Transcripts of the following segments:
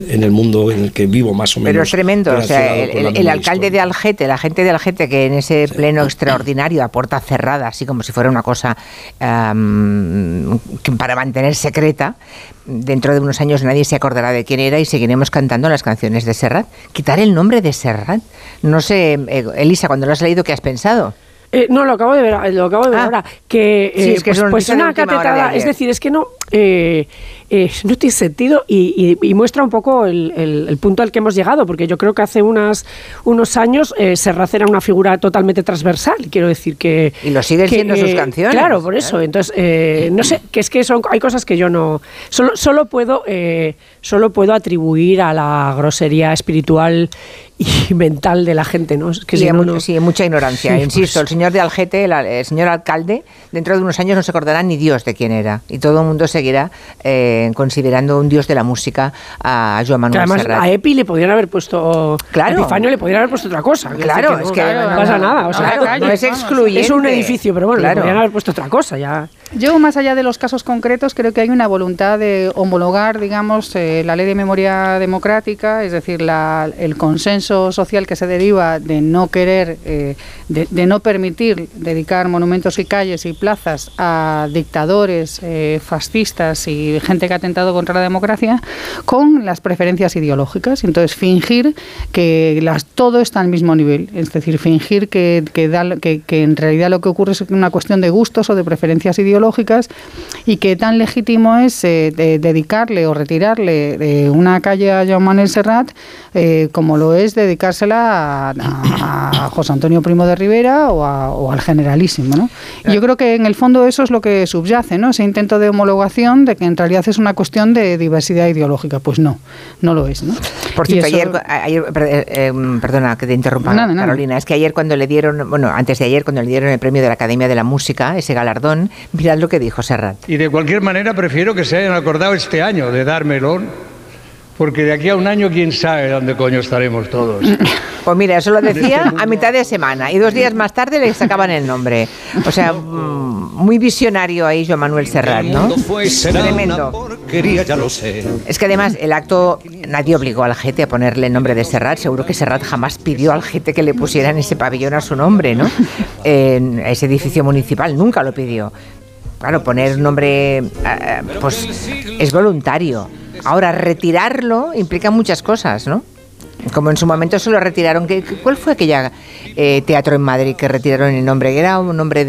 en el mundo en el que vivo más o menos. Pero es tremendo, o sea, el alcalde de Algete, la gente de Algete, que en ese pleno extraordinario a puerta cerrada, así como si fuera una cosa para mantener secreta, dentro de unos años nadie se acordará de quién era y seguiremos cantando las canciones de Serrat. Quitar el nombre de Serrat. No sé, Elisa, cuando lo has leído, ¿qué has pensado? No, lo acabo de ver ahora. Que, sí, es que pues una catetada, es decir, es que no tiene sentido y muestra un poco el punto al que hemos llegado, porque yo creo que hace unos años Serrat era una figura totalmente transversal, quiero decir que... Y lo siguen siendo sus canciones. Claro, por eso. Entonces, no sé, que es que hay cosas que yo no... Solo puedo atribuir a la grosería espiritual y mental de la gente, ¿no? Es que sí, mucha ignorancia. Sí, insisto, pues... el señor de Algete, el señor alcalde, dentro de unos años no se acordará ni Dios de quién era. Y todo el mundo seguirá considerando un dios de la música a Joan Manuel Serrat. Serrat. A Epi le podrían haber puesto... Claro. A Epifanio le podrían haber puesto otra cosa. Claro, es que no pasa nada. O sea, no es excluyente. Es un edificio, pero bueno, le podrían haber puesto otra cosa ya. Yo, más allá de los casos concretos, creo que hay una voluntad de homologar, digamos, la ley de memoria democrática, es decir, el consenso social que se deriva de no querer, de no permitir dedicar monumentos y calles y plazas a dictadores fascistas y gente que ha atentado contra la democracia, con las preferencias ideológicas. Entonces, fingir que todo está al mismo nivel, es decir, fingir que en realidad lo que ocurre es una cuestión de gustos o de preferencias ideológicas, y que tan legítimo es dedicarle o retirarle una calle a Joan Manuel Serrat como lo es dedicársela a José Antonio Primo de Rivera o al Generalísimo, ¿no? Y yo creo que en el fondo eso es lo que subyace, ¿no? Ese intento de homologación de que en realidad es una cuestión de diversidad ideológica. Pues no lo es, ¿no? Por cierto, ayer perdona que te interrumpa, Carolina, es que ayer antes de ayer cuando le dieron el premio de la Academia de la Música, ese galardón, mirad lo que dijo Serrat. Y de cualquier manera prefiero que se hayan acordado este año de dármelo, porque de aquí a un año quién sabe dónde coño estaremos todos. Pues mira, eso lo decía a mitad de semana y 2 días más tarde le sacaban el nombre. O sea, muy visionario ahí Joan Manuel Serrat, ¿no? Tremendo. Ya lo sé. Es que además el acto, nadie obligó al Algete a ponerle el nombre de Serrat. Seguro que Serrat jamás pidió al Algete que le pusieran ese pabellón a su nombre, ¿no? En ese edificio municipal, nunca lo pidió. Claro, poner nombre pues es voluntario. Ahora, retirarlo implica muchas cosas, ¿no? Como en su momento se lo retiraron. ¿Cuál fue aquella teatro en Madrid que retiraron el nombre? Era un nombre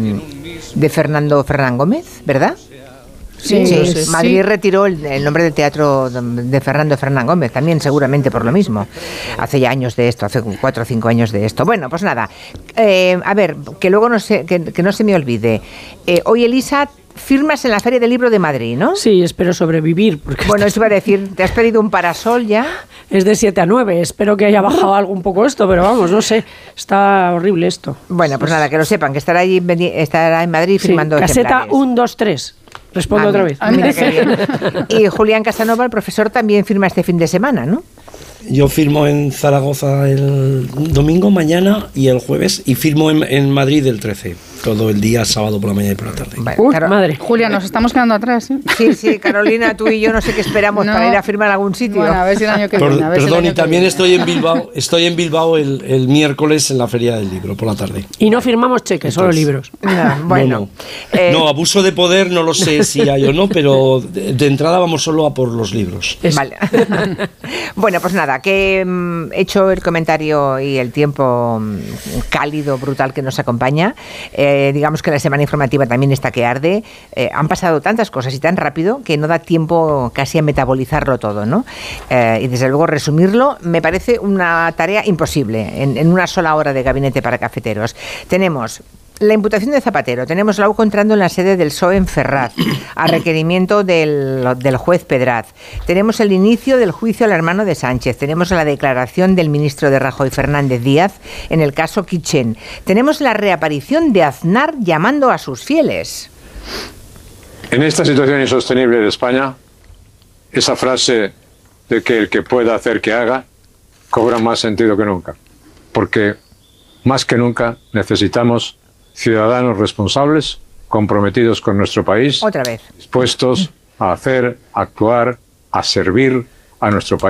de Fernán Gómez, ¿verdad? Sí. Madrid retiró el nombre del teatro de Fernán Gómez, también seguramente por lo mismo. Hace ya años de esto, hace 4 o 5 años de esto. Bueno, pues nada. A ver, que luego no se me olvide. Hoy, Elisa, firmas en la Feria del Libro de Madrid, ¿no? Sí, espero sobrevivir. Bueno, eso iba a decir, ¿te has pedido un parasol ya? Es de 7 a 9, espero que haya bajado algo un poco esto, pero vamos, no sé, está horrible esto. Bueno, pues nada, que lo sepan, que estará en Madrid firmando caseta ejemplares. 1, 2, 3. Respondo otra vez. Mira qué bien. Y Julián Casanova, el profesor, también firma este fin de semana, ¿no? Yo firmo en Zaragoza el domingo, mañana y el jueves, y firmo en Madrid el 13, todo el día, sábado por la mañana y por la tarde. Vale, madre. Julia, nos estamos quedando atrás, ¿eh? Sí, Carolina, tú y yo no sé qué esperamos para ir a firmar a algún sitio. Bueno, a ver si el año que viene. Perdón, y también estoy en Bilbao el miércoles en la Feria del Libro, por la tarde. Y no firmamos cheques, solo libros. Bueno. No, abuso de poder no lo sé si hay o no, pero de entrada vamos solo a por los libros. Vale. Bueno, pues nada, que hecho el comentario y el tiempo cálido, brutal que nos acompaña, digamos que la semana informativa también está que arde. Han pasado tantas cosas y tan rápido que no da tiempo casi a metabolizarlo todo, ¿no? Y desde luego resumirlo me parece una tarea imposible en una sola hora de gabinete para cafeteros. Tenemos la imputación de Zapatero, tenemos la UCO entrando en la sede del PSOE en Ferraz, a requerimiento del juez Pedraz. Tenemos el inicio del juicio al hermano de Sánchez. Tenemos la declaración del ministro de Rajoy, Fernández Díaz, en el caso Kitchen. Tenemos la reaparición de Aznar llamando a sus fieles. En esta situación insostenible de España, esa frase de que el que pueda hacer que haga cobra más sentido que nunca. Porque más que nunca necesitamos ciudadanos responsables, comprometidos con nuestro país, otra vez, dispuestos a hacer, a actuar, a servir, a nuestro país.